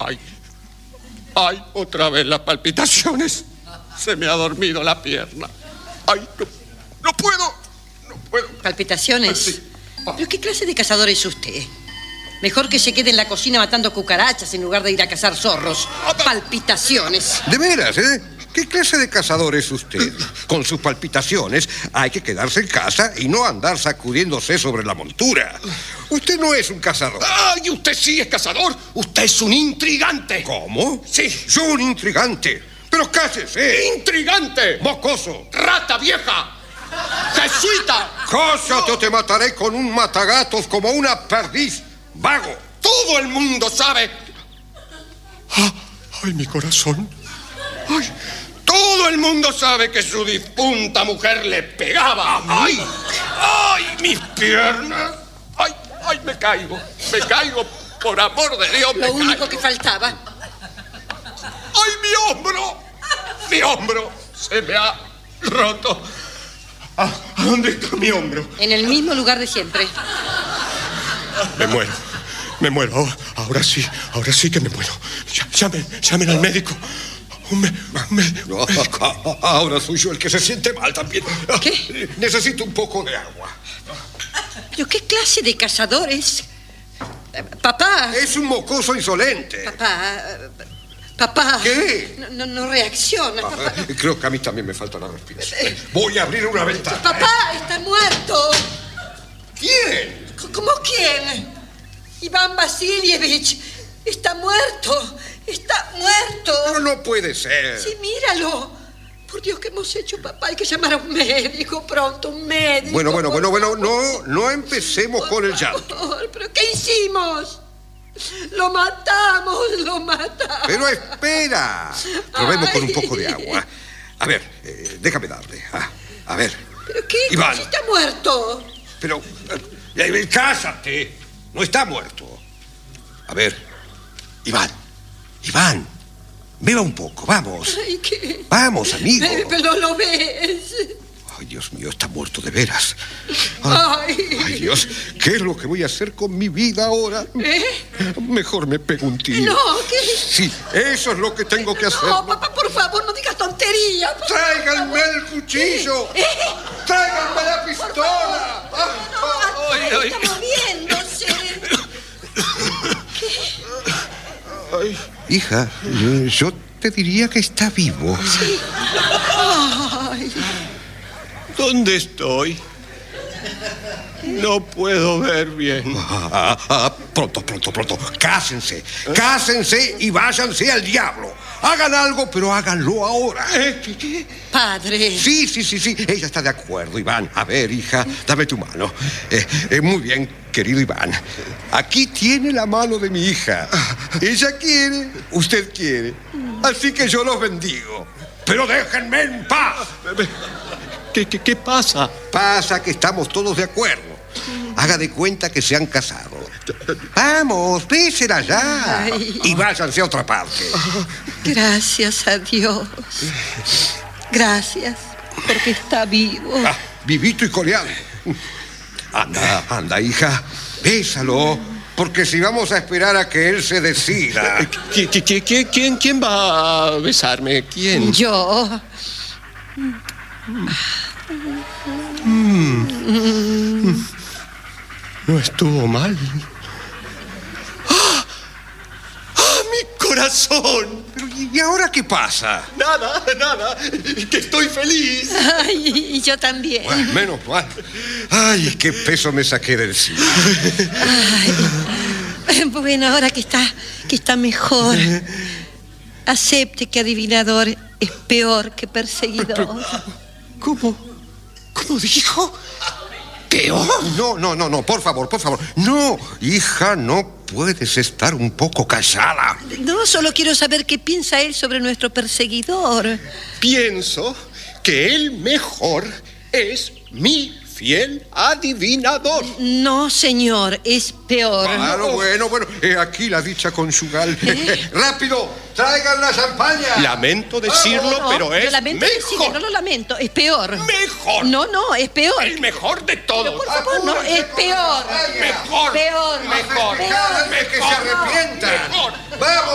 Ay, otra vez las palpitaciones. Se me ha dormido la pierna. Ay, no puedo. ¿Palpitaciones? Sí. ¿Pero qué clase de cazador es usted? Mejor que se quede en la cocina matando cucarachas en lugar de ir a cazar zorros. Palpitaciones. De veras, ¿eh? ¿Qué clase de cazador es usted? Con sus palpitaciones hay que quedarse en casa y no andar sacudiéndose sobre la montura. Usted no es un cazador. ¡Ay, usted sí es cazador! ¡Usted es un intrigante! ¿Cómo? Sí. Yo un intrigante. Pero cállese. ¡Intrigante! ¡Mocoso! ¡Rata vieja! ¡Jesuita! ¡Cállate o te mataré con un matagatos como una perdiz! ¡Vago! Todo el mundo sabe. ¡Ay, mi corazón! ¡Ay! Todo el mundo sabe que su difunta mujer le pegaba. ¡Ay! ¡Ay, mis piernas! ¡Ay, me caigo! Por amor de Dios, Lo único que faltaba. ¡Ay, mi hombro! ¡Mi hombro! Se me ha roto. ¿A dónde está mi hombro? En el mismo lugar de siempre. Me muero. Ahora sí que me muero. Llamen al médico. Un médico. Ahora soy yo el que se siente mal también. ¿Qué? Necesito un poco de agua. ¿Pero qué clase de cazador es? Papá. Es un mocoso insolente. Papá. ¿Qué? No reacciona. Papá. Creo que a mí también me falta la respiración. Voy a abrir una ventana. Papá, está muerto. ¿Quién? ¿Cómo quién? Iván Vasilievich. Está muerto. Pero no puede ser. Sí, míralo. Por Dios, ¿qué hemos hecho, papá? Hay que llamar a un médico pronto, un médico. Bueno. No empecemos con el llanto. ¿Pero qué hicimos? Lo matamos. Pero espera. Probemos con un poco de agua. A ver, déjame darle. A ver. ¿Pero qué? Iván. Si está muerto. Pero, cállate. No está muerto. A ver, Iván, beba un poco, vamos. Ay, ¿qué? Vamos, amigo. Pero no lo ves. Ay, Dios mío, está muerto de veras. Ay, Dios, ¿qué es lo que voy a hacer con mi vida ahora? Mejor me pego un tiro. No, ¿qué? Sí, eso es lo que tengo que hacer. No, papá, por favor, no digas tonterías. ¡Tráiganme el cuchillo! ¡Tráiganme la pistola! Está moviéndose. Ay. Hija, yo te diría que está vivo. Sí. Ay. ¿Dónde estoy? No puedo ver bien. Pronto. Cásense y váyanse al diablo. Hagan algo, pero háganlo ahora. ¿Qué? Padre. Sí. Ella está de acuerdo, Iván. A ver, hija, dame tu mano. Muy bien, querido Iván. Aquí tiene la mano de mi hija. Ella quiere, usted quiere. Así que yo los bendigo. Pero déjenme en paz. ¿Qué pasa? Pasa que estamos todos de acuerdo. Haga de cuenta que se han casado. Vamos, bésela ya. Ay. Y váyanse a otra parte. Gracias a Dios. Gracias, porque está vivo. Vivito y coleado. Anda, hija. Bésalo. Porque si vamos a esperar a que él se decida. ¿Quién va a besarme? ¿Quién? Yo. No estuvo mal. ¡Ah, mi corazón! Pero, ¿y ahora qué pasa? Nada. Que estoy feliz. Ay, y yo también. Bueno, menos mal. Ay, qué peso me saqué del cielo. Ay. Bueno, ahora que está mejor, acepte que adivinador es peor que perseguidor. ¿Cómo dijo? ¿Peor? No, por favor. No, hija, no puedes estar un poco callada. No, solo quiero saber qué piensa él sobre nuestro perseguidor. Pienso que el mejor es mi fiel adivinador. No, señor, es peor. Claro, bueno, aquí la dicha conyugal. ¡Rápido! ¡Traigan la champaña! Lamento decirlo, No, pero es yo lamento decirlo, mejor. no lo lamento, es peor. ¡Mejor! No, es peor. El mejor de todos. Por favor, no, es peor. Mejor. Peor. Mejor. Cada vez que se arrepientan. Mejor. ¡Vamos!